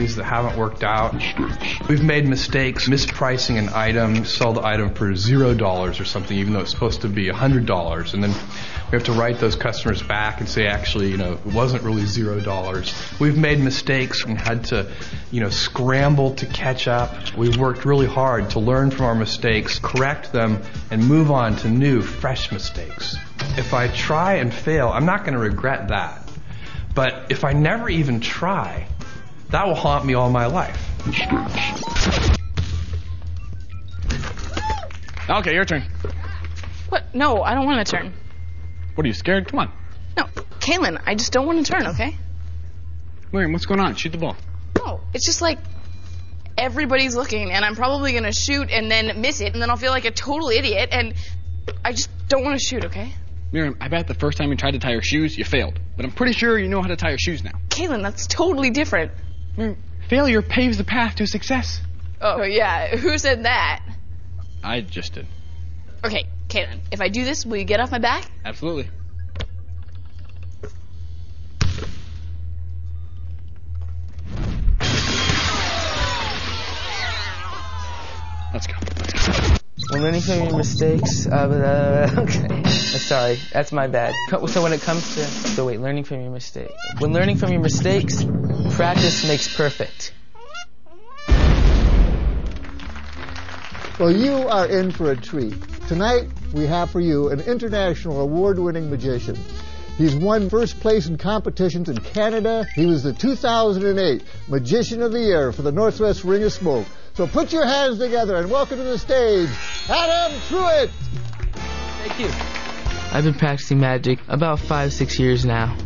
things that haven't worked out. We've made mistakes mispricing an item, sell the item for $0 or something, even though it's supposed to be $100. And then we have to write those customers back and say, actually, it wasn't really $0. We've made mistakes and had to, scramble to catch up. We've worked really hard to learn from our mistakes, correct them, and move on to new, fresh mistakes. If I try and fail, I'm not going to regret that. But if I never even try, that will haunt me all my life. Okay, your turn. What? No, I don't want to turn. What, are you scared? Come on. No, Kaylin, I just don't want to turn, okay? Miriam, what's going on? Shoot the ball. No, it's just like everybody's looking, and I'm probably going to shoot and then miss it, and then I'll feel like a total idiot, and I just don't want to shoot, okay? Miriam, I bet the first time you tried to tie your shoes, you failed. But I'm pretty sure you know how to tie your shoes now. Kaylin, that's totally different. Miriam, failure paves the path to success. Oh, yeah. Who said that? I just did. Okay, Kaylin, if I do this, will you get off my back? Absolutely. Let's go. When learning from your mistakes, okay. Sorry, that's my bad. So when it comes to, learning from your mistakes. When learning from your mistakes, practice makes perfect. Well, you are in for a treat. Tonight, we have for you an international award-winning magician. He's won first place in competitions in Canada. He was the 2008 Magician of the Year for the Northwest Ring of Smoke. So put your hands together and welcome to the stage, Adam Truitt. Thank you. I've been practicing magic about 5-6 years now.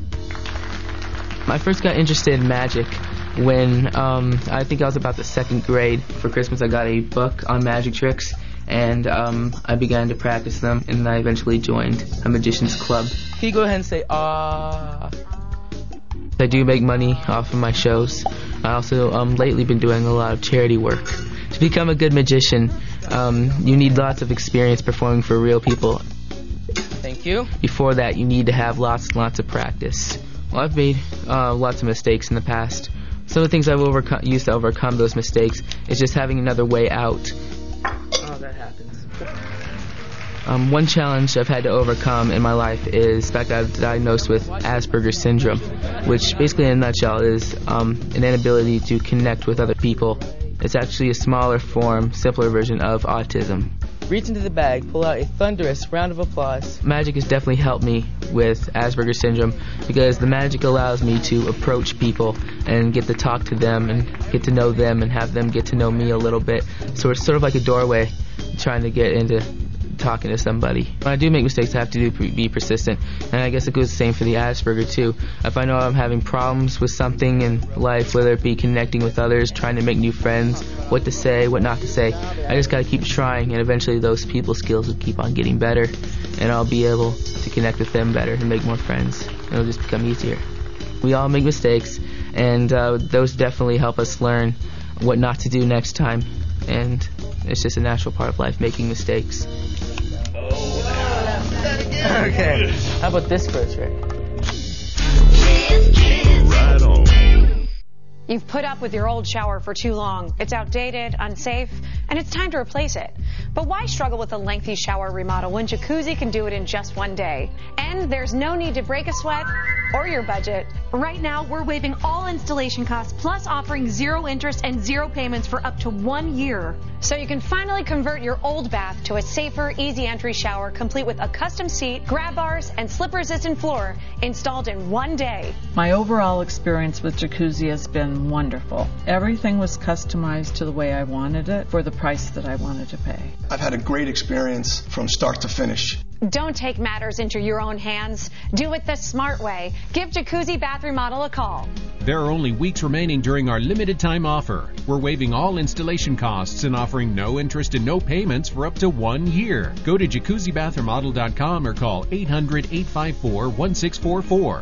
I first got interested in magic when I think I was about the 2nd grade. For Christmas, I got a book on magic tricks, and I began to practice them, and I eventually joined a magician's club. Can you go ahead and say, ah? I do make money off of my shows. I also lately been doing a lot of charity work. To become a good magician, you need lots of experience performing for real people. Thank you. Before that, you need to have lots and lots of practice. Well, I've made lots of mistakes in the past. Some of the things I've used to overcome those mistakes is just having another way out. Oh, that happens. One challenge I've had to overcome in my life is the fact that I've been diagnosed with Asperger's syndrome, which basically in a nutshell is an inability to connect with other people. It's actually a smaller form, simpler version of autism. Reach into the bag, pull out a thunderous round of applause. Magic has definitely helped me with Asperger's syndrome because the magic allows me to approach people and get to talk to them and get to know them and have them get to know me a little bit. So it's sort of like a doorway trying to get into talking to somebody. When I do make mistakes, I have to be persistent, and I guess it goes the same for the Asperger too. If I know I'm having problems with something in life, whether it be connecting with others, trying to make new friends, what to say, what not to say, I just gotta keep trying, and eventually those people skills will keep on getting better, and I'll be able to connect with them better and make more friends. It'll just become easier. We all make mistakes, and those definitely help us learn what not to do next time, and it's just a natural part of life, making mistakes. Okay, how about this for a trick? Right on. You've put up with your old shower for too long. It's outdated, unsafe, and it's time to replace it. But why struggle with a lengthy shower remodel when Jacuzzi can do it in just one day? And there's no need to break a sweat or your budget. Right now, we're waiving all installation costs, plus offering 0 interest and 0 payments for up to 1 year. So you can finally convert your old bath to a safer, easy entry shower, complete with a custom seat, grab bars, and slip-resistant floor installed in 1 day. My overall experience with Jacuzzi has been wonderful. Everything was customized to the way I wanted it for the price that I wanted to pay. I've had a great experience from start to finish. Don't take matters into your own hands. Do it the smart way. Give Jacuzzi Bath Remodel a call. There are only weeks remaining during our limited time offer. We're waiving all installation costs and offering no interest and no payments for up to 1 year. Go to jacuzzibathremodel.com or call 800-854-1644.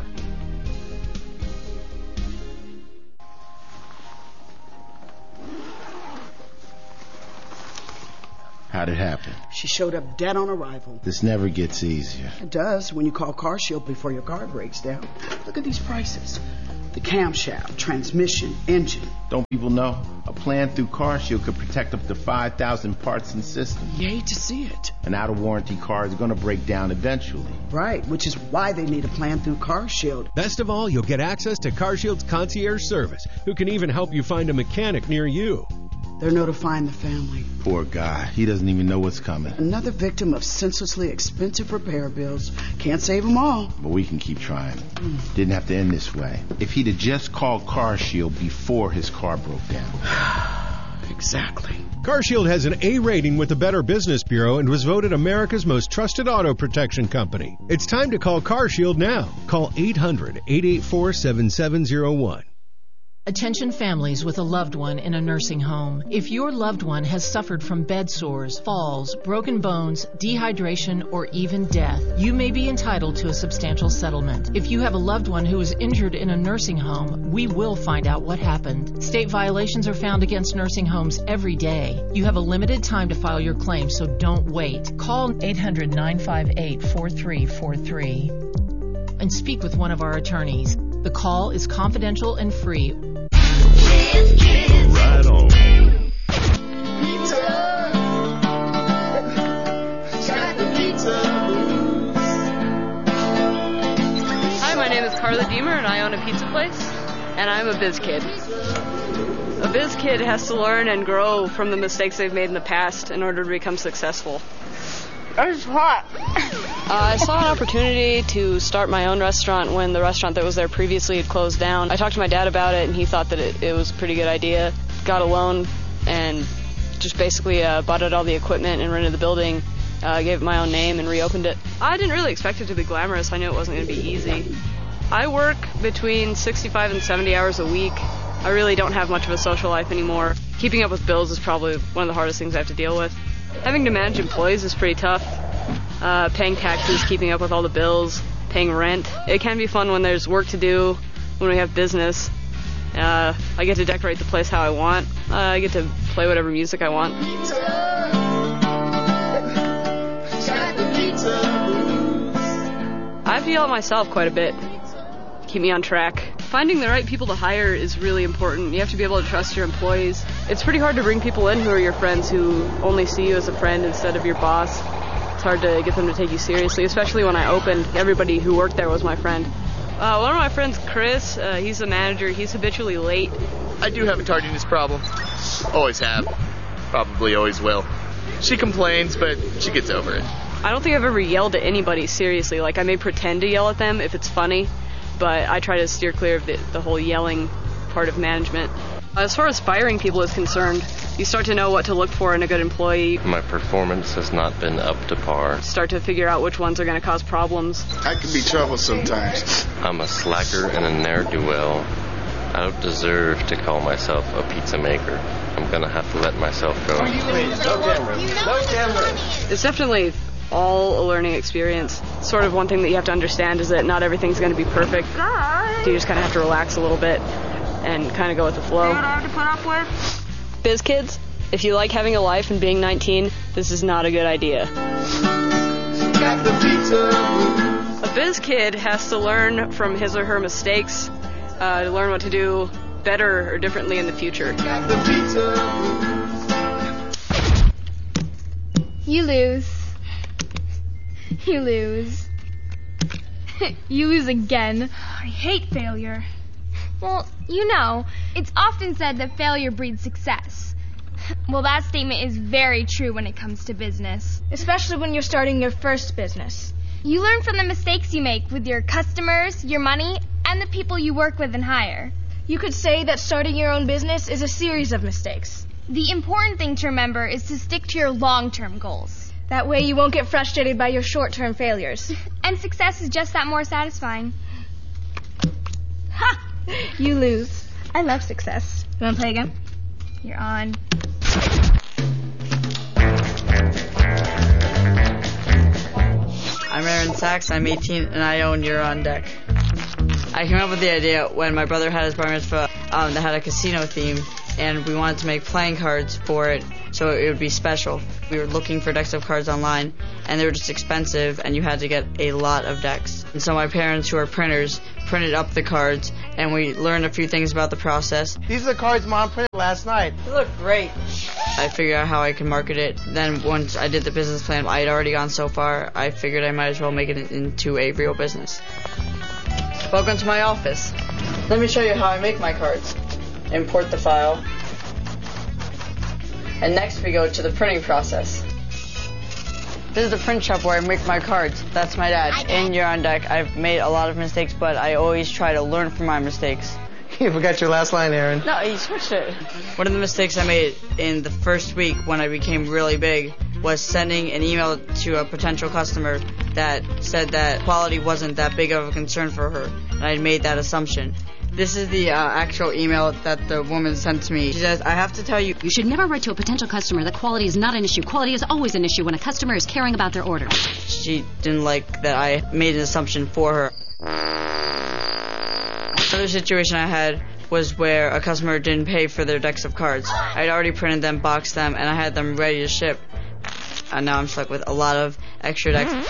How'd it happen? She showed up dead on arrival. This never gets easier. It does when you call CarShield before your car breaks down. Look at these prices. The camshaft, transmission, engine. Don't people know? A plan through CarShield could protect up to 5,000 parts and systems. You hate to see it. An out-of-warranty car is going to break down eventually. Right, which is why they need a plan through CarShield. Best of all, you'll get access to CarShield's concierge service, who can even help you find a mechanic near you. They're notifying the family. Poor guy. He doesn't even know what's coming. Another victim of senselessly expensive repair bills. Can't save them all. But we can keep trying. Didn't have to end this way. If he'd have just called CarShield before his car broke down. Exactly. CarShield has an A rating with the Better Business Bureau and was voted America's most trusted auto protection company. It's time to call CarShield now. Call 800-884-7701. Attention families with a loved one in a nursing home. If your loved one has suffered from bed sores, falls, broken bones, dehydration, or even death, you may be entitled to a substantial settlement. If you have a loved one who is injured in a nursing home, we will find out what happened. State violations are found against nursing homes every day. You have a limited time to file your claim, so don't wait. Call 800-958-4343 and speak with one of our attorneys. The call is confidential and free. Right on. Hi, my name is Carla Deemer, and I own a pizza place, and I'm a biz kid. A biz kid has to learn and grow from the mistakes they've made in the past in order to become successful. It's hot. I saw an opportunity to start my own restaurant when the restaurant that was there previously had closed down. I talked to my dad about it, and he thought that it was a pretty good idea. Got a loan and just basically bought out all the equipment and rented the building, gave it my own name, and reopened it. I didn't really expect it to be glamorous. I knew it wasn't going to be easy. I work between 65 and 70 hours a week. I really don't have much of a social life anymore. Keeping up with bills is probably one of the hardest things I have to deal with. Having to manage employees is pretty tough. Paying taxes, keeping up with all the bills, paying rent. It can be fun when there's work to do, when we have business. I get to decorate the place how I want. I get to play whatever music I want. I have to yell at myself quite a bit. Keep me on track. Finding the right people to hire is really important. You have to be able to trust your employees. It's pretty hard to bring people in who are your friends, who only see you as a friend instead of your boss. It's hard to get them to take you seriously, especially when I opened. Everybody who worked there was my friend. One of my friends, Chris, he's the manager. He's habitually late. I do have a tardiness problem. Always have. Probably always will. She complains, but she gets over it. I don't think I've ever yelled at anybody seriously. Like, I may pretend to yell at them if it's funny, but I try to steer clear of the whole yelling part of management. As far as firing people is concerned, you start to know what to look for in a good employee. My performance has not been up to par. Start to figure out which ones are going to cause problems. I can be trouble sometimes. I'm a slacker and a ne'er-do-well. I don't deserve to call myself a pizza maker. I'm going to have to let myself go. It's definitely all a learning experience. Sort of one thing that you have to understand is that not everything's going to be perfect. So you just kind of have to relax a little bit and kind of go with the flow. See what I have to put up with? Biz kids, if you like having a life and being 19, this is not a good idea. Got the pizza. A biz kid has to learn from his or her mistakes, to learn what to do better or differently in the future. Got the pizza. You lose. You lose. You lose again. I hate failure. Well, you know, it's often said that failure breeds success. Well, that statement is very true when it comes to business. Especially when you're starting your first business. You learn from the mistakes you make with your customers, your money, and the people you work with and hire. You could say that starting your own business is a series of mistakes. The important thing to remember is to stick to your long-term goals. That way you won't get frustrated by your short-term failures. And success is just that more satisfying. Ha! You lose. I love success. You want to play again? You're on. I'm Aaron Sachs. I'm 18, and I own You're on Deck. I came up with the idea when my brother had his bar mitzvah that had a casino theme, and we wanted to make playing cards for it so it would be special. We were looking for decks of cards online, and they were just expensive, and you had to get a lot of decks. And so my parents, who are printers, printed up the cards, and we learned a few things about the process. These are the cards Mom printed last night. They look great. I figured out how I can market it. Then once I did the business plan, I had already gone so far, I figured I might as well make it into a real business. Welcome to my office. Let me show you how I make my cards. Import the file. And next we go to the printing process. This is the print shop where I make my cards. That's my dad. In You're on Deck, I've made a lot of mistakes, but I always try to learn from my mistakes. You forgot your last line, Aaron. No, he switched it. One of the mistakes I made in the first week when I became really big was sending an email to a potential customer that said that quality wasn't that big of a concern for her, and I made that assumption. This is the actual email that the woman sent to me. She says, I have to tell you... You should never write to a potential customer that quality is not an issue. Quality is always an issue when a customer is caring about their order. She didn't like that I made an assumption for her. Another situation I had was where a customer didn't pay for their decks of cards. I'd already printed them, boxed them, and I had them ready to ship. And now I'm stuck with a lot of extra decks.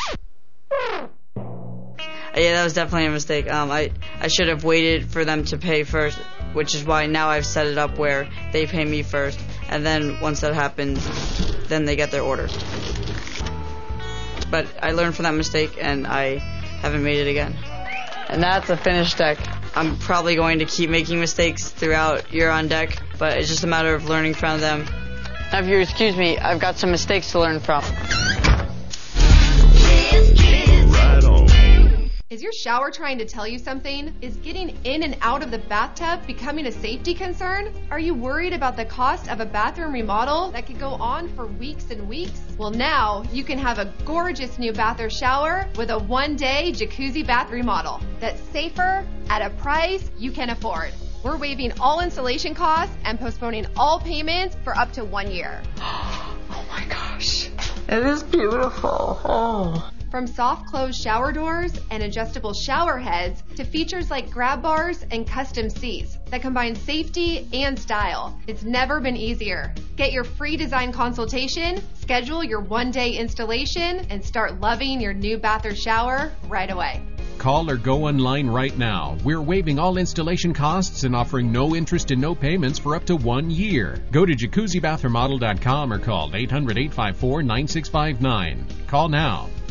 Yeah, that was definitely a mistake. I should have waited for them to pay first, which is why now I've set it up where they pay me first, and then once that happens, then they get their order. But I learned from that mistake, and I haven't made it again. And that's a finished deck. I'm probably going to keep making mistakes throughout You're on Deck, but it's just a matter of learning from them. Now, if you excuse me, I've got some mistakes to learn from. Is your shower trying to tell you something? Is getting in and out of the bathtub becoming a safety concern? Are you worried about the cost of a bathroom remodel that could go on for weeks and weeks? Well, now you can have a gorgeous new bath or shower with a one-day jacuzzi bath remodel that's safer at a price you can afford. We're waiving all installation costs and postponing all payments for up to 1 year. Oh my gosh. It is beautiful. Oh. From soft close shower doors and adjustable shower heads to features like grab bars and custom seats that combine safety and style. It's never been easier. Get your free design consultation, schedule your one-day installation, and start loving your new bath or shower right away. Call or go online right now. We're waiving all installation costs and offering no interest and no payments for up to 1 year. Go to jacuzzibathremodel.com or call 800-854-9659. Call now.